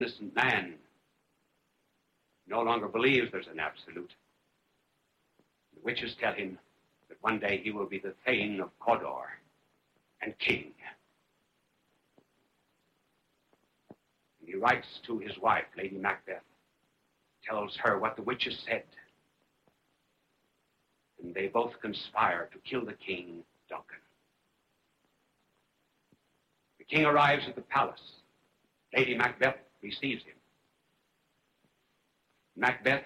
innocent man no longer believes there's an absolute. The witches tell him that one day he will be the Thane of Cawdor and king. And he writes to his wife, Lady Macbeth, tells her what the witches said. And they both conspire to kill the king, Duncan. The king arrives at the palace. Lady Macbeth receives him. Macbeth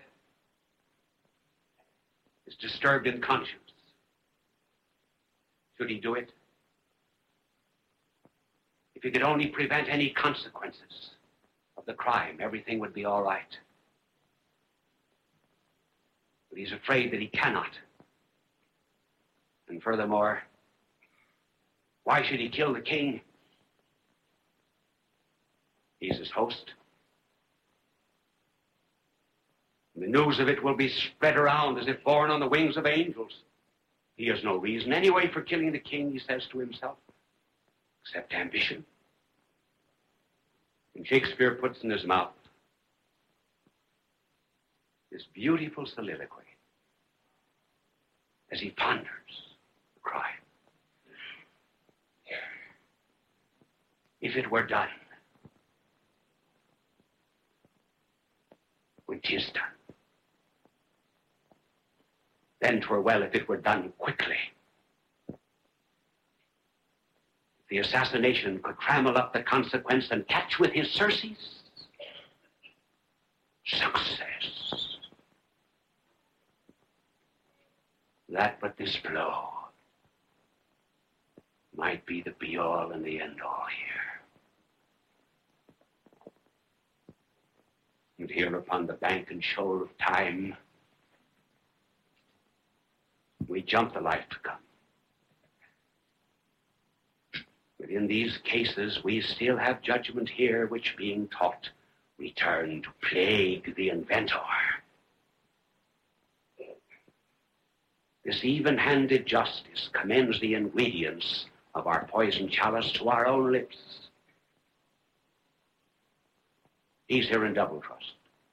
is disturbed in conscience. Should he do it? If he could only prevent any consequences of the crime, everything would be all right. But he's afraid that he cannot. And furthermore, why should he kill the king? He's his host. And the news of it will be spread around as if borne on the wings of angels. He has no reason anyway for killing the king, he says to himself, except ambition. And Shakespeare puts in his mouth this beautiful soliloquy as he ponders the crime. If it were done, when 'tis done, then 'twere well if it were done quickly. If the assassination could trammel up the consequence and catch with his surcease, success. That but this blow might be the be-all and the end-all here. And here upon the bank and shoal of time, we jump the life to come. But in these cases, we still have judgment here, which being taught, we turn to plague the inventor. This even-handed justice commends the ingredients of our poison chalice to our own lips. He's here in double trust.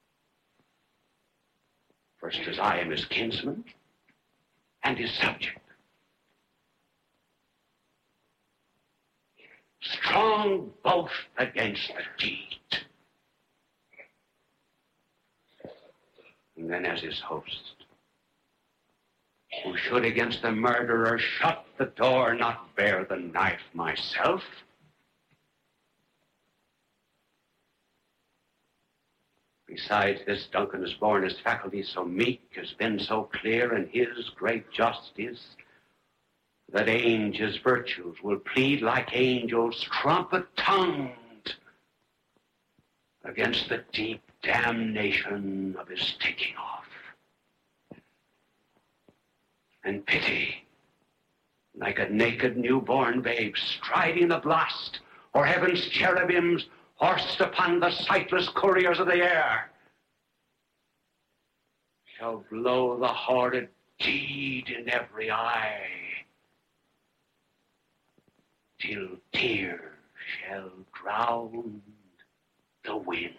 First, as I am his kinsman and his subject. Strong both against the deed. And then as his host, who should against the murderer shut the door, not bear the knife myself. Besides this, Duncan has borne his faculties so meek, has been so clear in his great justice, that his virtues will plead like angels, trumpet-tongued, against the deep damnation of his taking off. And pity, like a naked newborn babe striding the blast, or heaven's cherubims horsed upon the sightless couriers of the air, shall blow the horrid deed in every eye, till tears shall drown the wind.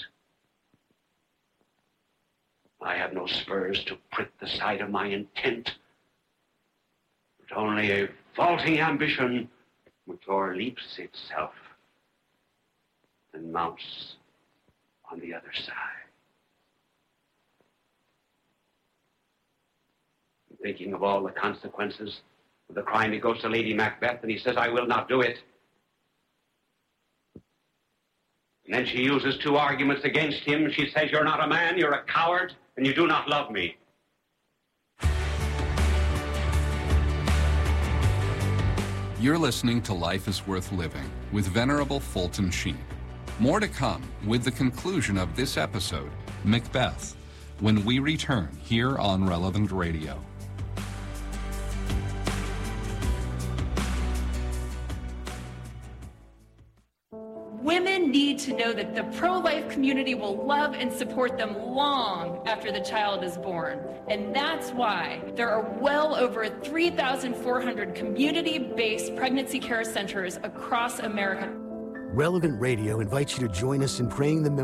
I have no spurs to prick the side of my intent, but only a vaulting ambition which o'erleaps itself and mounts on the other side. Thinking of all the consequences of the crime, he goes to Lady Macbeth and he says, I will not do it. And then she uses two arguments against him. She says, you're not a man, you're a coward, and you do not love me. You're listening to Life is Worth Living with Venerable Fulton Sheen. More to come with the conclusion of this episode, Macbeth, when we return here on Relevant Radio. Women need to know that the pro-life community will love and support them long after the child is born. And that's why there are well over 3,400 community-based pregnancy care centers across America. Relevant Radio invites you to join us in praying the